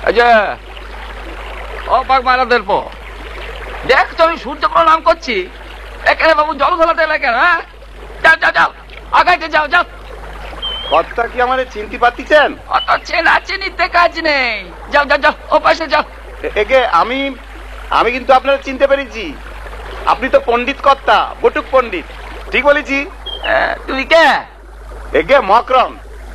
আচ্ছা ও পাক মারা দেব দেখ তো আমি সূর্য প্রণাম করছি এখানে বাবু জল ধরাতে লাগে না যাও যাও যাও আগাইতে যাও যাও কর্তা কি আমারে চিনতে পারতেছেন? অত চেনা চিনিতে কাজ নেই যাও যাও যাও ও পাশে যাও একে আমি কিন্তু আপনারা চিনতে পেরেছি। আপনি তো পণ্ডিত কর্তা, বটুক পণ্ডিত, ঠিক বলেছি? তুমি কে? একে মকরম।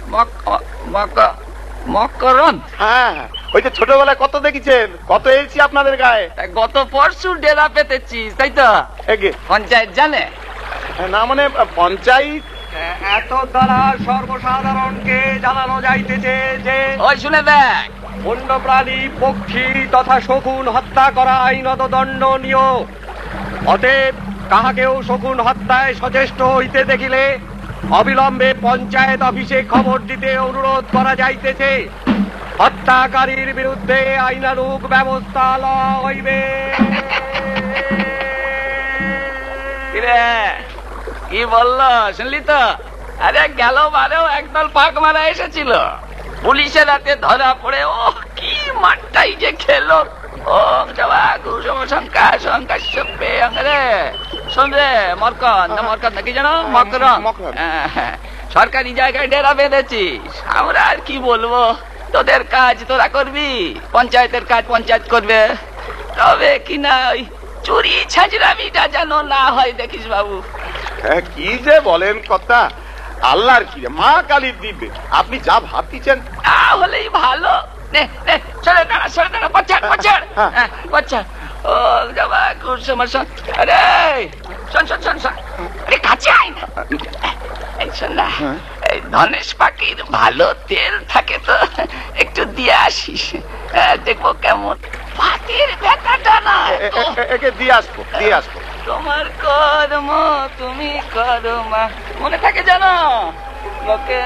মকরন? হ্যাঁ, ওই যে ছোটবেলায় কত দেখেছেন, কত এসেছি আপনাদের গায়ে। গত পরশু ডেরা পেতেছিস তাই তো? একে পঞ্চায়েত জানে না, মানে পঞ্চায়েত এত দ্বারা সর্বসাধারণকে জানানো যাইতেছে যে ওই শুনে দেখ বন্যপ্রাণী পক্ষী তথা শকুন হত্যা করা আইনত দণ্ডনীয়। অতএব কাহাকেও শকুন হত্যায় সচেষ্ট হইতে দেখিলে অবিলম্বে পঞ্চায়েত অফিসে খবর দিতে অনুরোধ করা যাইতেছে। হত্যাকারীর বিরুদ্ধে আইনানুগ ব্যবস্থা লওয়া হইবে। কি বললো শুনলি তো? আরে গেল বারেও একদল পাক মারা এসেছিল, পুলিশের হাতে ধরা পড়ে ও কি মারটাই যে খেলো। ও নাকি জানো মকরন? সরকারি জায়গায় ডেরা বেঁধেছিস, আমরা আর কি বলবো। তোদের কাজ তোরা করবি, পঞ্চায়েতের কাজ পঞ্চায়েত করবে। তবে কিনা ওই চুরি ছাঁচড়ামিটা যেন না হয় দেখিস বাবু। কি যে বলেন কর্তা, আল্লাহর কি মা কালীর দিবে, আপনি যা ভাবতেছেন তাহলেই ভালো। সরে দাঁড়া সরে দাঁড়া, পছাড় পছাড় পছাড়। ও যাবা খুব সমস্যা। আরে শোন শোন শোন শোন, আরে কাছে আয় না। এই শোন না, এই ধনেশ পাখির ভালো তেল থাকে তো একটু দিয়ে আসিস, দেখবো কেমন পাতির ব্যথাটা না। একে দিয়ে আসবো দিয়ে আসবো। তোমার কর্ম তুমি করো মা, মনে থাকে জানো লোকে